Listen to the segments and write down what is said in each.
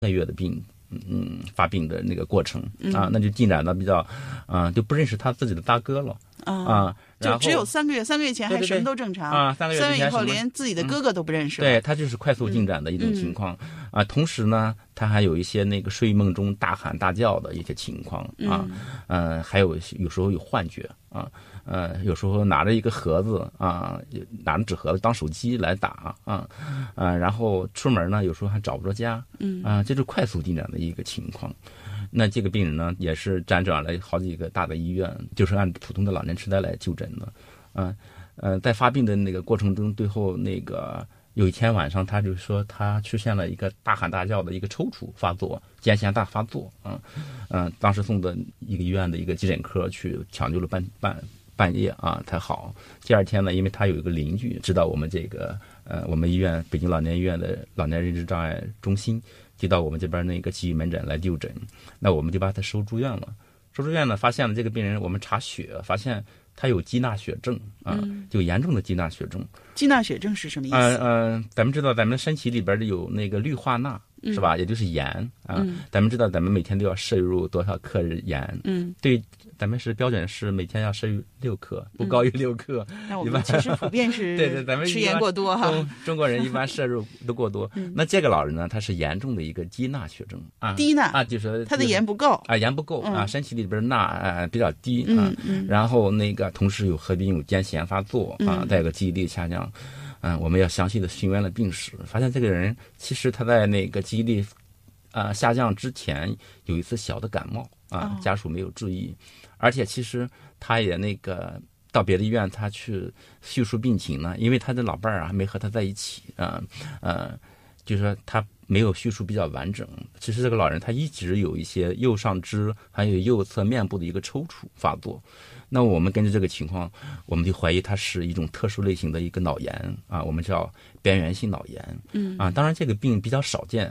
个月的病，发病的那个过程啊，那就进展的比较，就不认识他自己的大哥了啊。 就只有3个月，3个月前还什么都正常啊，3个月以后连自己的哥哥都不认识了。 对，他就是快速进展的一种情况啊。同时呢，他还有一些那个睡梦中大喊大叫的一些情况啊，还有时候有幻觉啊。有时候拿着一个盒子啊，拿着纸盒子当手机来打然后出门呢，有时候还找不着家，这是快速进展的一个情况。那这个病人呢，也是辗转了好几个大的医院，就是按普通的老年痴呆来就诊的，在发病的那个过程中，最后那个有一天晚上，他就说他出现了一个大喊大叫的一个抽搐发作，癫痫大发作当时送的一个医院的一个急诊科去抢救了半夜才好。第二天呢，因为他有一个邻居知道我们这个我们医院北京老年医院的老年认知障碍中心，接到我们这边那个记忆门诊来就诊，那我们就把他收住院了。收住院呢，发现了这个病人，我们查血发现他有基纳血症就严重的基纳血症。 基纳血症是什么意思？ 咱们知道咱们身体里边有那个氯化钠，是吧？也就是盐咱们知道咱们每天都要摄入多少克盐？对，咱们是标准是每天要摄入6克，不高于6克。 那我们其实普遍是对，咱们吃盐过多哈。 中国人一般摄入都过多。那这个老人呢，他是严重的一个低钠血症低钠就是他的盐不够盐不够身体里边钠比较低然后那个同时有合并有癫痫发作再有个记忆力下降。我们要详细的询问了病史，发现这个人其实他在那个记忆力下降之前有一次小的感冒家属没有注意，而且其实他也那个到别的医院他去叙述病情呢，因为他的老伴儿还没和他在一起就是说他没有叙述比较完整。其实这个老人他一直有一些右上肢还有右侧面部的一个抽搐发作。那我们根据这个情况，我们就怀疑它是一种特殊类型的一个脑炎我们叫边缘性脑炎当然这个病比较少见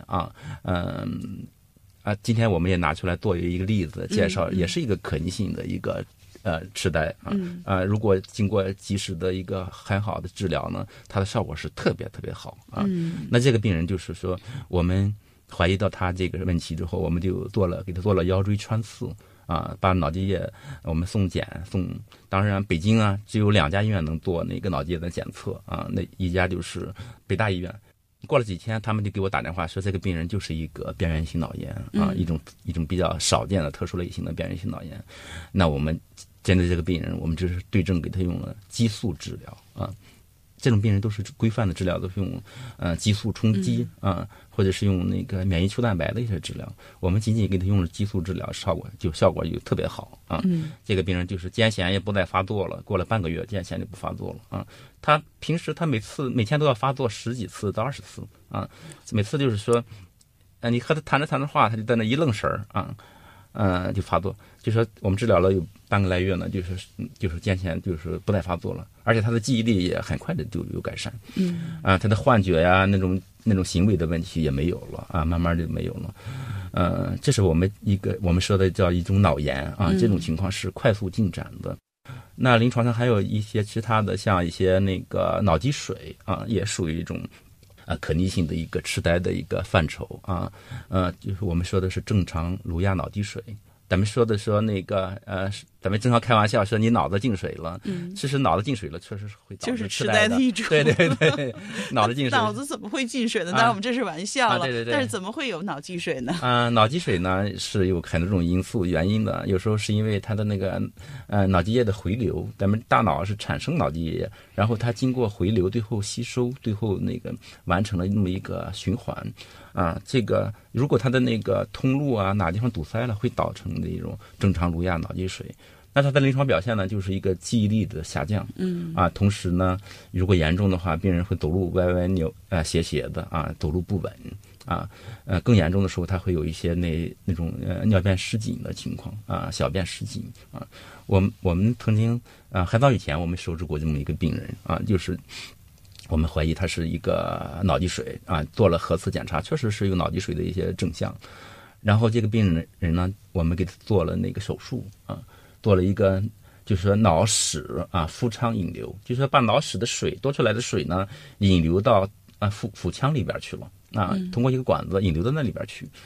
今天我们也拿出来作为一个例子介绍，也是一个可逆性的一个痴呆如果经过及时的一个很好的治疗呢，它的效果是特别特别好那这个病人就是说，我们怀疑到他这个问题之后，我们就给他做了腰椎穿刺把脑积液我们送检当然北京只有2家医院能做那个脑积液的检测那一家就是北大医院。过了几天，他们就给我打电话说，这个病人就是一个边缘性脑炎一种比较少见的特殊类型的边缘性脑炎。那我们针对这个病人，我们就是对症给他用了激素治疗这种病人都是规范的治疗，都是用激素冲击或者是用那个免疫球蛋白的一些治疗。我们仅仅给他用了激素治疗，效果就特别好这个病人就是癫痫也不再发作了，过了半个月癫痫就不发作了他平时他每天都要发作10几次到20次每次就是说你和他谈着话，他就在那一愣神就发作。就说我们治疗了有半个来月呢，就是癫痫就是不再发作了，而且他的记忆力也很快的就有改善他的幻觉呀那种行为的问题也没有了慢慢就没有了这是我们说的叫一种脑炎这种情况是快速进展的。那临床上还有一些其他的，像一些那个脑积水也属于一种可逆性的一个痴呆的一个范畴就是我们说的是正常颅压脑积水。咱们说那个咱们正常开玩笑说你脑子进水了其实脑子进水了确实是会导致痴呆的一种。 对脑子进水。 脑子怎么会进水呢？当然我们这是玩笑了对但是怎么会有脑积水呢？ 脑积水呢是有很多种因素原因的，有时候是因为它的那个脑积液的回流，咱们大脑是产生脑积液，然后它经过回流最后吸收，最后那个完成了那么一个循环这个如果它的那个通路哪地方堵塞了，会导成这种正常颅压脑积水。那它的临床表现呢，就是一个记忆力的下降同时呢，如果严重的话，病人会走路歪歪扭斜斜的走路不稳更严重的时候，他会有一些那种尿便失禁的情况小便失禁我们曾经很早以前我们收治过这么一个病人就是我们怀疑他是一个脑积水做了核磁检查，确实是有脑积水的一些症状。然后这个病人呢，我们给他做了那个手术做了一个就是说脑室腹腔引流，就是说把脑室的水多出来的水呢引流到腹腔里边去了通过一个管子引流到那里边去。